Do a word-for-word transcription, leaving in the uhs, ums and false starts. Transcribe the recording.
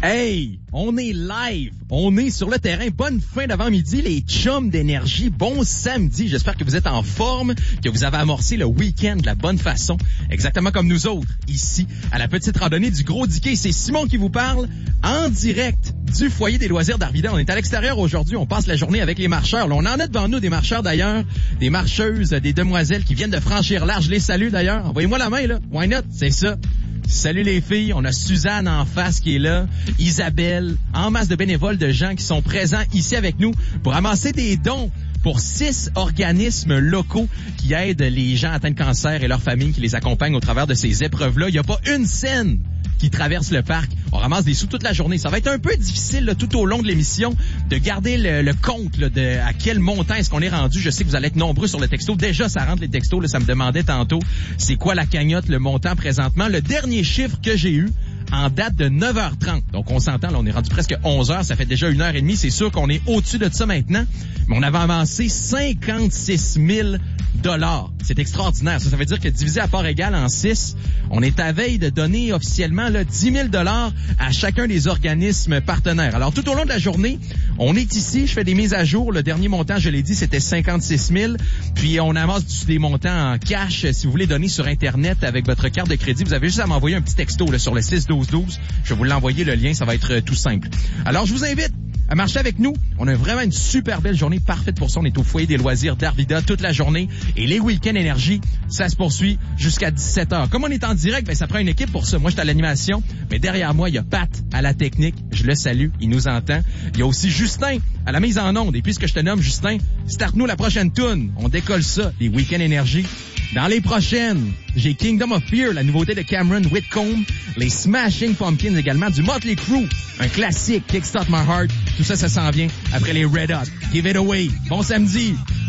Hey, on est live, on est sur le terrain. Bonne fin d'avant-midi, les chums d'énergie. Bon samedi, j'espère que vous êtes en forme, que vous avez amorcé le week-end de la bonne façon, exactement comme nous autres, ici, à la petite randonnée du Gros Diquet. C'est Simon qui vous parle en direct du foyer des loisirs d'Arvida. On est à l'extérieur aujourd'hui, on passe la journée avec les marcheurs. Là, on en a devant nous des marcheurs d'ailleurs, des marcheuses, des demoiselles qui viennent de franchir l'âge. Je les salue d'ailleurs. Envoyez-moi la main, là. Why not? C'est ça. Salut les filles, on a Suzanne en face qui est là, Isabelle, en masse de bénévoles, de gens qui sont présents ici avec nous pour amasser des dons pour six organismes locaux qui aident les gens atteints de cancer et leurs familles, qui les accompagnent au travers de ces épreuves-là. Il n'y a pas une scène qui traverse le parc. On ramasse des sous toute la journée. Ça va être un peu difficile là, tout au long de l'émission de garder le, le compte là, de à quel montant est-ce qu'on est rendu. Je sais que vous allez être nombreux sur le texto. Déjà, ça rentre les textos. Là, ça me demandait tantôt c'est quoi la cagnotte, le montant présentement. Le dernier chiffre que j'ai eu en date de neuf heures trente. Donc, on s'entend, là, on est rendu presque onze heures. Ça fait déjà une heure et demie. C'est sûr qu'on est au-dessus de ça maintenant. Mais on avait avancé cinquante-six mille dollars. C'est extraordinaire. Ça, ça veut dire que divisé à part égale en six, on est à veille de donner officiellement là, dix mille dollars à chacun des organismes partenaires. Alors, tout au long de la journée, on est ici. Je fais des mises à jour. Le dernier montant, je l'ai dit, c'était cinquante-six mille. Puis, on amasse des montants en cash. Si vous voulez donner sur Internet avec votre carte de crédit, vous avez juste à m'envoyer un petit texto là, sur le six douze douze. Je vais vous l'envoyer, le lien. Ça va être tout simple. Alors, je vous invite à marcher avec nous. On a vraiment une super belle journée, parfaite pour ça. On est au foyer des loisirs d'Arvida toute la journée. Et les week-ends énergie, ça se poursuit jusqu'à dix-sept heures. Comme on est en direct, ben ça prend une équipe pour ça. Moi, je suis à l'animation, mais derrière moi, il y a Pat à la technique. Je le salue, il nous entend. Il y a aussi Justin à la mise en onde. Et puisque je te nomme Justin, start-nous la prochaine toune. On décolle ça, les week-ends énergie. Dans les prochaines, j'ai Kingdom of Fear, la nouveauté de Cameron Whitcomb, les Smashing Pumpkins également, du Motley Crue, un classique, Kickstart My Heart. Tout ça, ça s'en vient après les Red Hot. Give it away. Bon samedi.